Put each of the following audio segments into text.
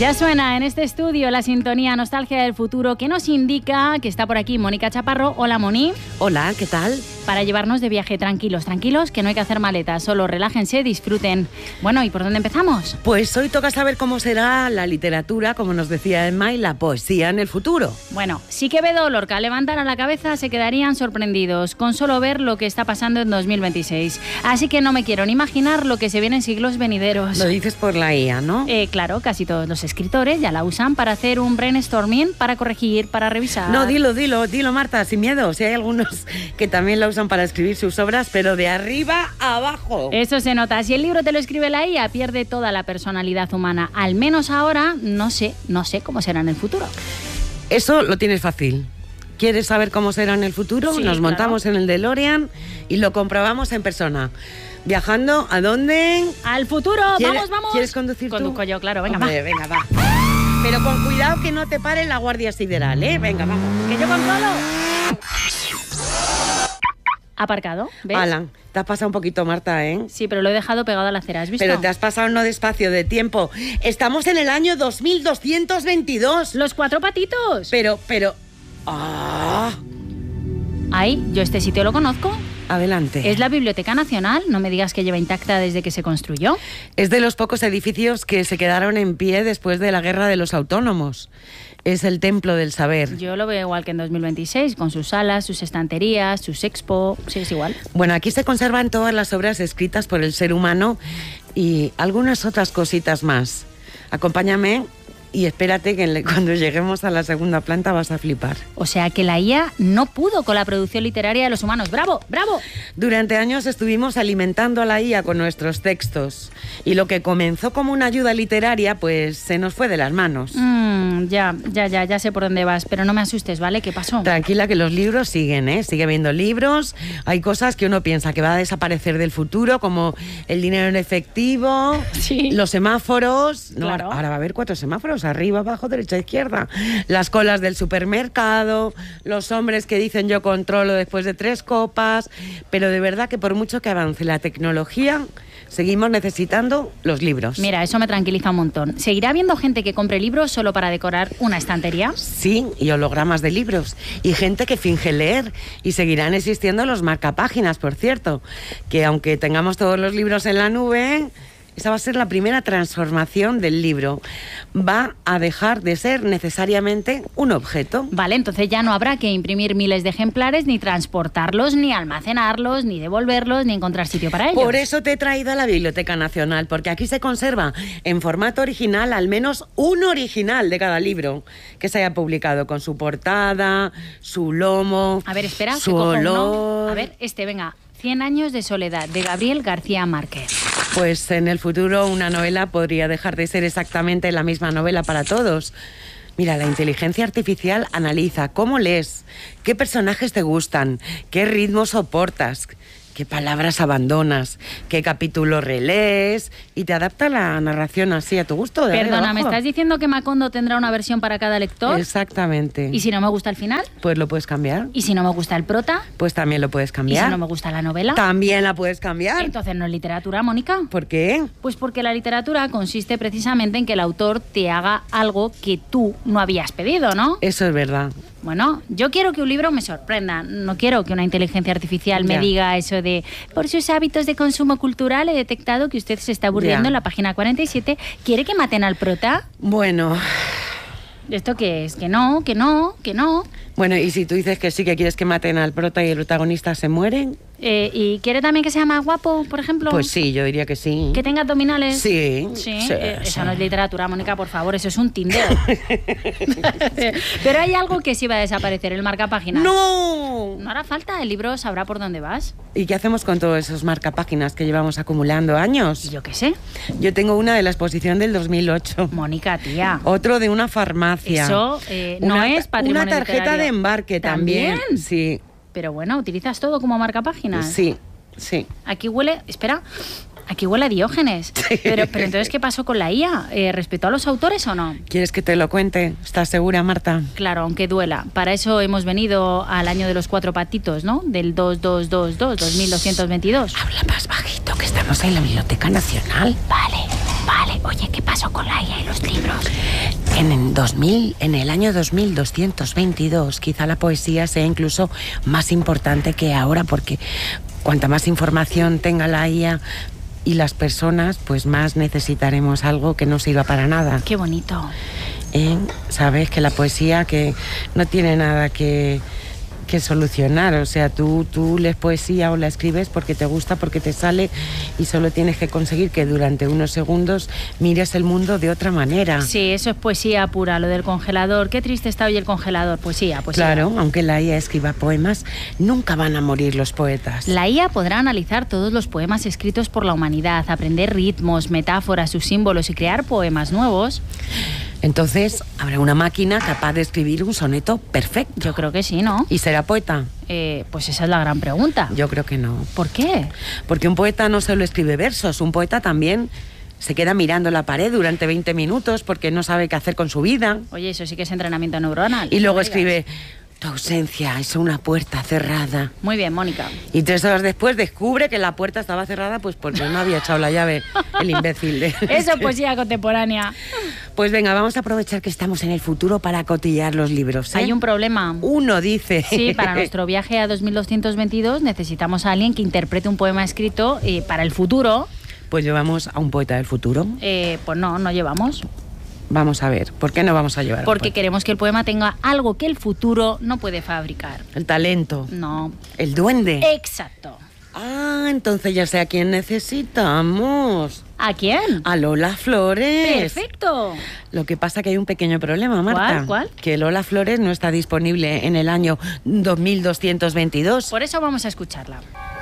Ya suena en este estudio la sintonía Nostalgia del Futuro, que nos indica que está por aquí Mónica Chaparro. Hola, Moni. Hola, ¿qué tal? Para llevarnos de viaje tranquilos, que no hay que hacer maletas, solo relájense, disfruten. Bueno, ¿y por dónde empezamos? Pues hoy toca saber cómo será la literatura, como nos decía Emma, y la poesía en el futuro. Bueno, si Quevedo o Lorca levantaran la cabeza se quedarían sorprendidos con solo ver lo que está pasando en 2026. Así que no me quiero ni imaginar lo que se viene en siglos venideros. Lo dices por la IA, ¿no? Claro, casi todos los escritores ya la usan para hacer un brainstorming, para corregir, para revisar. No, dilo, Marta, sin miedo. Si hay algunos que también la usan para escribir sus obras, pero de arriba a abajo. Eso se nota. Si el libro te lo escribe la IA, pierde toda la personalidad humana. Al menos ahora, no sé cómo será en el futuro. Eso lo tienes fácil. ¿Quieres saber cómo será en el futuro? Sí, Nos montamos en el DeLorean y lo comprobamos en persona. ¿Viajando a dónde? ¡Al futuro! ¡Vamos! ¿Quieres conducir tú? Conduzco yo, claro. Venga, Hombre, va. Venga, va. Pero con cuidado que no te pare la Guardia Sideral, ¿eh? Venga, vamos. ¡Que yo controlo! Aparcado, ¿ves? Alan, te has pasado un poquito, Marta, ¿eh? Sí, pero lo he dejado pegado a la acera, ¿has visto? Pero te has pasado no de espacio, de tiempo. Estamos en el año 2222. ¡Los cuatro patitos! Pero... ¡Ah! Ay, yo este sitio lo conozco. Adelante. Es la Biblioteca Nacional, no me digas que lleva intacta desde que se construyó. Es de los pocos edificios que se quedaron en pie después de la Guerra de los Autónomos. Es el templo del saber. Yo lo veo igual que en 2026, con sus salas, sus estanterías, sus expo. Sí, es igual. Bueno, aquí se conservan todas las obras escritas por el ser humano y algunas otras cositas más. Acompáñame y espérate que cuando lleguemos a la segunda planta vas a flipar. O sea que la IA no pudo con la producción literaria de los humanos. ¡Bravo! ¡Bravo! Durante años estuvimos alimentando a la IA con nuestros textos y lo que comenzó como una ayuda literaria pues se nos fue de las manos. Ya sé por dónde vas, pero no me asustes, ¿vale? ¿Qué pasó? Tranquila, que los libros siguen, ¿eh? Sigue viendo libros. Hay cosas que uno piensa que va a desaparecer del futuro, como el dinero en efectivo, sí. Los semáforos. No, claro. Ahora va a haber 4 semáforos, arriba, abajo, derecha, izquierda. Las colas del supermercado, los hombres que dicen yo controlo después de 3 copas. Pero de verdad que por mucho que avance la tecnología, seguimos necesitando los libros. Mira, eso me tranquiliza un montón. ¿Seguirá habiendo gente que compre libros solo para decorar una estantería? Sí, y hologramas de libros. Y gente que finge leer. Y seguirán existiendo los marcapáginas, por cierto. Que aunque tengamos todos los libros en la nube, esa va a ser la primera transformación del libro. Va a dejar de ser necesariamente un objeto. Vale, entonces ya no habrá que imprimir miles de ejemplares, ni transportarlos, ni almacenarlos, ni devolverlos, ni encontrar sitio para ellos. Por eso te he traído a la Biblioteca Nacional, porque aquí se conserva en formato original al menos un original de cada libro que se haya publicado, con su portada, su lomo, a ver, espera, su olor. A ver, venga. 100 años de soledad, de Gabriel García Márquez. Pues en el futuro una novela podría dejar de ser exactamente la misma novela para todos. Mira, la inteligencia artificial analiza cómo lees, qué personajes te gustan, qué ritmo soportas, qué palabras abandonas, qué capítulo relees y te adapta la narración así a tu gusto. Perdona, ¿me estás diciendo que Macondo tendrá una versión para cada lector? Exactamente. ¿Y si no me gusta el final? Pues lo puedes cambiar. ¿Y si no me gusta el prota? Pues también lo puedes cambiar. ¿Y si no me gusta la novela? También la puedes cambiar. Entonces no es literatura, Mónica. ¿Por qué? Pues porque la literatura consiste precisamente en que el autor te haga algo que tú no habías pedido, ¿no? Eso es verdad. Bueno, yo quiero que un libro me sorprenda. No quiero que una inteligencia artificial me diga eso de por sus hábitos de consumo cultural he detectado que usted se está aburriendo en la página 47. ¿Quiere que maten al prota? Bueno. ¿Esto qué es? Que no. Bueno, y si tú dices que sí, que quieres que maten al prota y el protagonista se mueren... ¿Y quiere también que sea más guapo, por ejemplo? Pues sí, yo diría que sí. ¿Que tenga abdominales? Sí. Eso no es literatura, Mónica, por favor, eso es un tindeo. Pero hay algo que sí va a desaparecer, el marcapáginas. ¡No! No hará falta, el libro sabrá por dónde vas. ¿Y qué hacemos con todos esos marcapáginas que llevamos acumulando años? Yo qué sé. Yo tengo una de la exposición del 2008. Mónica, tía. Otro de una farmacia. Eso no es patrimonio Una tarjeta literario. de embarque también. Sí. Pero bueno, ¿utilizas todo como marcapáginas? Sí. Aquí huele... Espera... Aquí huele a Diógenes. Sí. Pero entonces, ¿qué pasó con la IA? ¿Respetó a los autores o no? ¿Quieres que te lo cuente? ¿Estás segura, Marta? Claro, aunque duela. Para eso hemos venido al año de los 4 patitos, ¿no? Del 2222. Habla más bajito, que estamos en la Biblioteca Nacional. Vale. Oye, ¿qué pasa? pasó con la IA y los libros? En el año 2222, quizá la poesía sea incluso más importante que ahora, porque cuanta más información tenga la IA y las personas, pues más necesitaremos algo que no sirva para nada. Qué bonito. Sabes que la poesía que no tiene nada que solucionar, o sea, tú lees poesía o la escribes porque te gusta, porque te sale, y solo tienes que conseguir que durante unos segundos mires el mundo de otra manera. Sí, eso es poesía pura, lo del congelador. Qué triste está hoy el congelador. Poesía. Claro, aunque la IA escriba poemas, nunca van a morir los poetas. La IA podrá analizar todos los poemas escritos por la humanidad, aprender ritmos, metáforas, sus símbolos y crear poemas nuevos. Entonces, habrá una máquina capaz de escribir un soneto perfecto. Yo creo que sí, ¿no? ¿Y será poeta? Pues esa es la gran pregunta. Yo creo que no. ¿Por qué? Porque un poeta no solo escribe versos, un poeta también se queda mirando la pared durante 20 minutos porque no sabe qué hacer con su vida. Oye, eso sí que es entrenamiento neuronal. Y luego escribe: tu ausencia es una puerta cerrada. Muy bien, Mónica. Y 3 horas después descubre que la puerta estaba cerrada pues porque no había echado la llave el imbécil. Eso es poesía contemporánea. Pues venga, vamos a aprovechar que estamos en el futuro para cotillar los libros, ¿eh? Hay un problema. Uno dice... Sí, para nuestro viaje a 2222 necesitamos a alguien que interprete un poema escrito para el futuro. Pues llevamos a un poeta del futuro. Pues no llevamos. Vamos a ver, ¿por qué no vamos a llevar? Porque queremos que el poema tenga algo que el futuro no puede fabricar. El talento. No. El duende. Exacto. Ah, entonces ya sé a quién necesitamos. ¿A quién? A Lola Flores. Perfecto. Lo que pasa que hay un pequeño problema, Marta. ¿Cuál? Que Lola Flores no está disponible en el año 2222. Por eso vamos a escucharla.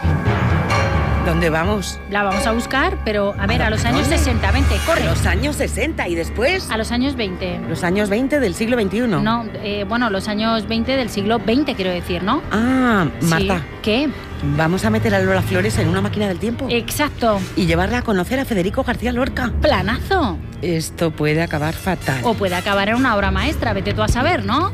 ¿Dónde vamos? La vamos a buscar, pero a ver, a los años 60, 20, corre. Los años 60 y después... A los años 20. Los años 20 del siglo XXI. No, bueno, los años 20 del siglo XX, quiero decir, ¿no? Ah, Marta. Sí. ¿Qué? Vamos a meter a Lola Flores en una máquina del tiempo. Exacto. Y llevarla a conocer a Federico García Lorca. Planazo. Esto puede acabar fatal. O puede acabar en una obra maestra, vete tú a saber, ¿no?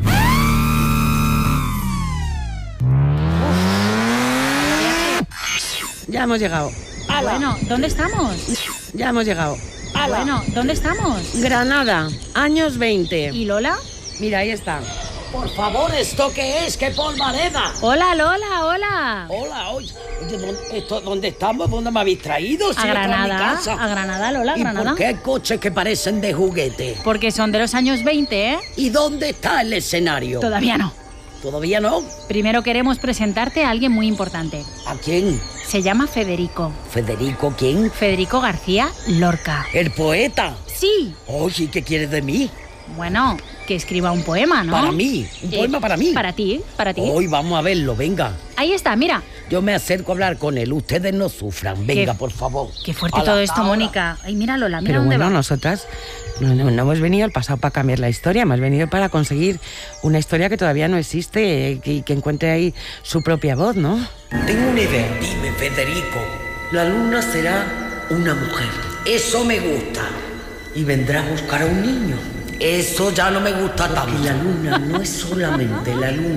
Ya hemos llegado. Bueno, ¿dónde estamos? Ya hemos llegado. Bueno, ¿dónde estamos? Granada, años 20. ¿Y Lola? Mira, ahí está. Por favor, ¿esto qué es? ¡Qué polvareda! Hola, Lola, hola. Hola, oye, ¿dónde estamos? ¿Dónde me habéis traído? A Granada, a Granada, Lola, ¿Y Granada. por qué hay coches que parecen de juguete? Porque son de los años 20, ¿eh? ¿Y dónde está el escenario? Todavía no. ¿Todavía no? Primero queremos presentarte a alguien muy importante. ¿A quién? Se llama Federico. ¿Federico quién? Federico García Lorca. ¿El poeta? Sí. Oye, ¿qué quieres de mí? Bueno, que escriba un poema, ¿no? Para mí, un poema para mí. Para ti, para ti. Hoy vamos a verlo, venga. Ahí está, mira. Yo me acerco a hablar con él, ustedes no sufran, venga, por favor. Qué fuerte Hala, todo esto, ahora. Mónica. Ay, mira, Lola, mira Pero dónde bueno, va. nosotras no hemos venido al pasado para cambiar la historia, hemos venido para conseguir una historia que todavía no existe y que encuentre ahí su propia voz, ¿no? Tengo una idea. Dime, Federico. La luna será una mujer. Eso me gusta. Y vendrá a buscar a un niño. Eso ya no me gusta tanto. Y la luna no es solamente la luna.